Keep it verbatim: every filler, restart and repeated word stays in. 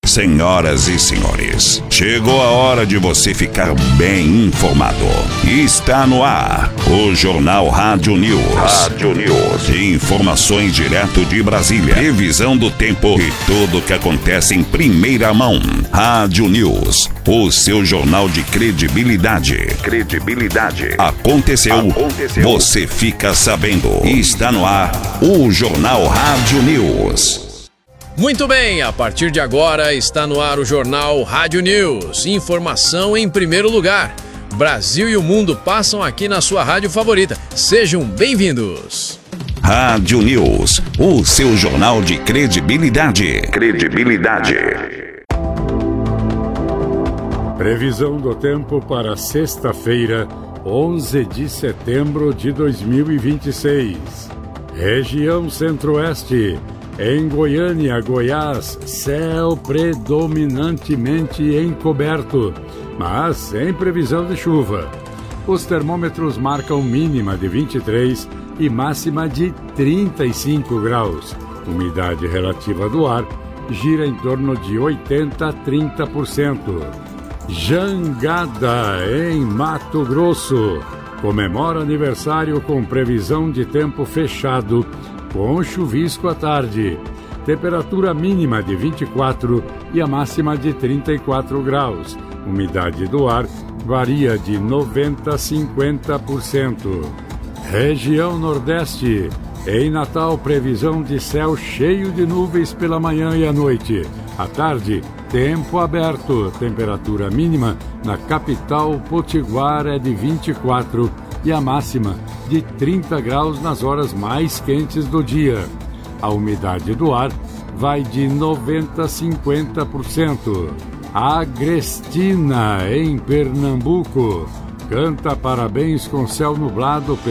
Senhoras e senhores, chegou a hora de você ficar bem informado. Está no ar o Jornal Rádio News. Rádio News. Informações direto de Brasília. Previsão do tempo e tudo o que acontece em primeira mão. Rádio News, o seu jornal de credibilidade. Credibilidade. Aconteceu, Aconteceu. Você fica sabendo. Está no ar o Jornal Rádio News. Muito bem, a partir de agora está no ar o Jornal Rádio News. Informação em primeiro lugar. Brasil e o mundo passam aqui na sua rádio favorita. Sejam bem-vindos. Rádio News, o seu jornal de credibilidade. Credibilidade. Previsão do tempo para sexta-feira, onze de setembro de dois mil e vinte e seis. Região Centro-Oeste. Em Goiânia, Goiás, céu predominantemente encoberto, mas sem previsão de chuva. Os termômetros marcam mínima de vinte e três e máxima de trinta e cinco graus. Umidade relativa do ar gira em torno de oitenta a trinta por cento. Jangada, em Mato Grosso, comemora aniversário com previsão de tempo fechado, com chuvisco à tarde. Temperatura mínima de vinte e quatro e a máxima de trinta e quatro graus. Umidade do ar varia de noventa a cinquenta por cento. Região Nordeste. Em Natal, previsão de céu cheio de nuvens pela manhã e à noite. À tarde, tempo aberto. Temperatura mínima na capital potiguar é de vinte e quatro e a máxima de trinta graus nas horas mais quentes do dia. A umidade do ar vai de noventa a cinquenta por cento. Agrestina, em Pernambuco, canta parabéns com céu nublado